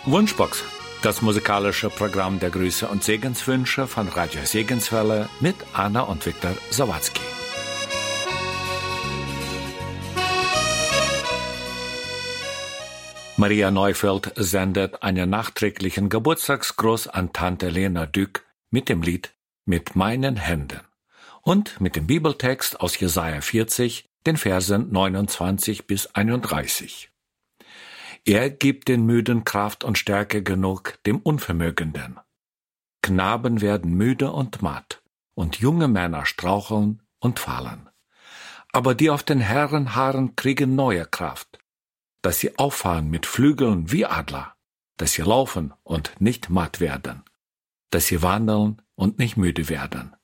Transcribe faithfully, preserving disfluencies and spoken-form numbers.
Wunschbox, das musikalische Programm der Grüße und Segenswünsche von Radio Segenswelle mit Anna und Viktor Sawatzki. Maria Neufeld sendet einen nachträglichen Geburtstagsgruß an Tante Lena Dück mit dem Lied Mit meinen Händen und mit dem Bibeltext aus Jesaja vierzig, den Versen neunundzwanzig bis einunddreißig. Er gibt den Müden Kraft und Stärke genug, dem Unvermögenden. Knaben werden müde und matt, und junge Männer straucheln und fallen. Aber die auf den Herrn harren, kriegen neue Kraft, dass sie auffahren mit Flügeln wie Adler, dass sie laufen und nicht matt werden, dass sie wandeln und nicht müde werden.